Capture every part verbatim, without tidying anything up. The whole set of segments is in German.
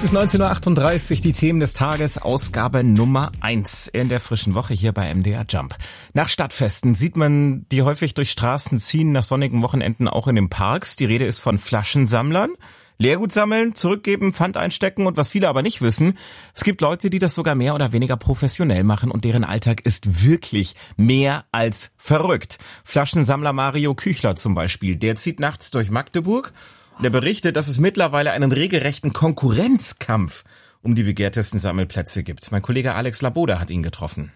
ist neunzehn Uhr achtunddreißig, die Themen des Tages, Ausgabe Nummer eins in der frischen Woche hier bei M D R Jump. Nach Stadtfesten sieht man die häufig durch Straßen ziehen, nach sonnigen Wochenenden auch in den Parks. Die Rede ist von Flaschensammlern. Leergut sammeln, zurückgeben, Pfand einstecken und was viele aber nicht wissen, es gibt Leute, die das sogar mehr oder weniger professionell machen und deren Alltag ist wirklich mehr als verrückt. Flaschensammler Mario Küchler zum Beispiel, der zieht nachts durch Magdeburg und er berichtet, dass es mittlerweile einen regelrechten Konkurrenzkampf um die begehrtesten Sammelplätze gibt. Mein Kollege Alex Laboda hat ihn getroffen.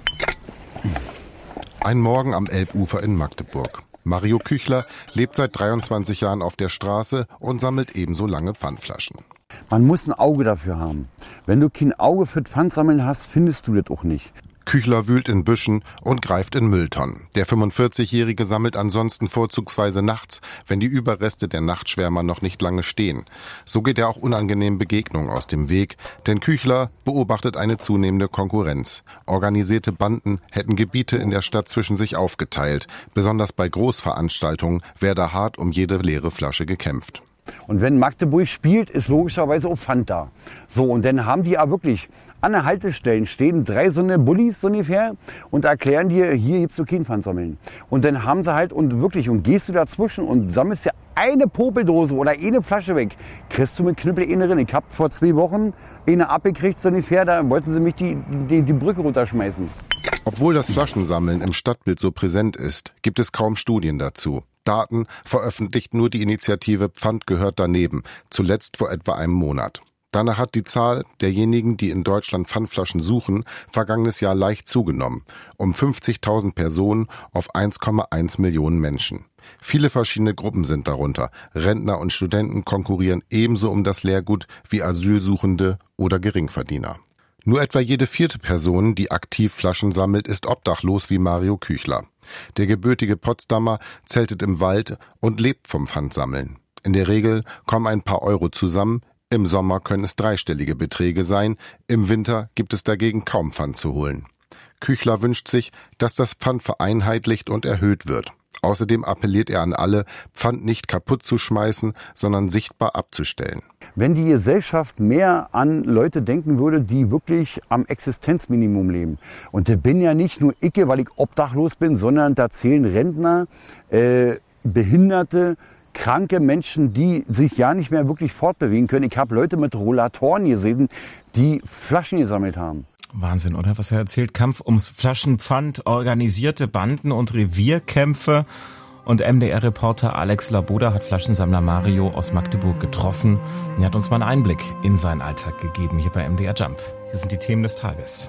Ein Morgen am Elbufer in Magdeburg. Mario Küchler lebt seit dreiundzwanzig Jahren auf der Straße und sammelt ebenso lange Pfandflaschen. Man muss ein Auge dafür haben. Wenn du kein Auge für Pfandsammeln hast, findest du das auch nicht. Küchler wühlt in Büschen und greift in Mülltonnen. Der fünfundvierzigjährige sammelt ansonsten vorzugsweise nachts, wenn die Überreste der Nachtschwärmer noch nicht lange stehen. So geht er auch unangenehmen Begegnungen aus dem Weg, denn Küchler beobachtet eine zunehmende Konkurrenz. Organisierte Banden hätten Gebiete in der Stadt zwischen sich aufgeteilt. Besonders bei Großveranstaltungen werde hart um jede leere Flasche gekämpft. Und wenn Magdeburg spielt, ist logischerweise auch Pfand da. So, und dann haben die ja wirklich an der Haltestellen stehen drei so eine Bullis so ungefähr und erklären dir, hier gibt's so kein Pfand sammeln. Und dann haben sie halt, und wirklich, und gehst du dazwischen und sammelst ja eine Popeldose oder eine Flasche weg, kriegst du mit Knüppel eine drin. Ich hab vor zwei Wochen eine abgekriegt so ungefähr, da wollten sie mich die, die, die Brücke runterschmeißen. Obwohl das Flaschensammeln im Stadtbild so präsent ist, gibt es kaum Studien dazu. Daten veröffentlicht nur die Initiative Pfand gehört daneben, zuletzt vor etwa einem Monat. Danach hat die Zahl derjenigen, die in Deutschland Pfandflaschen suchen, vergangenes Jahr leicht zugenommen, um fünfzigtausend Personen auf eins Komma eins Millionen Menschen. Viele verschiedene Gruppen sind darunter. Rentner und Studenten konkurrieren ebenso um das Leergut wie Asylsuchende oder Geringverdiener. Nur etwa jede vierte Person, die aktiv Flaschen sammelt, ist obdachlos wie Mario Küchler. Der gebürtige Potsdamer zeltet im Wald und lebt vom Pfandsammeln. In der Regel kommen ein paar Euro zusammen, im Sommer können es dreistellige Beträge sein, im Winter gibt es dagegen kaum Pfand zu holen. Küchler wünscht sich, dass das Pfand vereinheitlicht und erhöht wird. Außerdem appelliert er an alle, Pfand nicht kaputt zu schmeißen, sondern sichtbar abzustellen. Wenn die Gesellschaft mehr an Leute denken würde, die wirklich am Existenzminimum leben. Und da bin ja nicht nur ich, weil ich obdachlos bin, sondern da zählen Rentner, äh, Behinderte, kranke Menschen, die sich ja nicht mehr wirklich fortbewegen können. Ich habe Leute mit Rollatoren gesehen, die Flaschen gesammelt haben. Wahnsinn, oder? Was er erzählt. Kampf ums Flaschenpfand, organisierte Banden und Revierkämpfe. Und M D R-Reporter Alex Laboda hat Flaschensammler Mario aus Magdeburg getroffen. Und er hat uns mal einen Einblick in seinen Alltag gegeben hier bei M D R Jump. Hier sind die Themen des Tages.